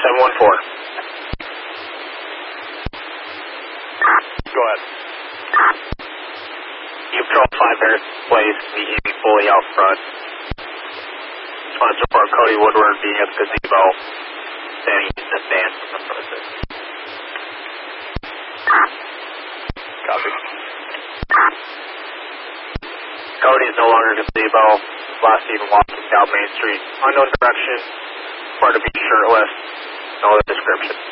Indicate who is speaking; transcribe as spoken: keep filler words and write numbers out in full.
Speaker 1: seven one four.
Speaker 2: Go ahead.
Speaker 1: You patrol five minutes place, the E V fully out front. Just want to support Cody Woodward being at the gazebo, standing in the stand from the premises.
Speaker 2: Copy.
Speaker 1: Cody is no longer in the gazebo. Last seen walking down Main Street. Unknown direction. Required to be shirtless. No other description.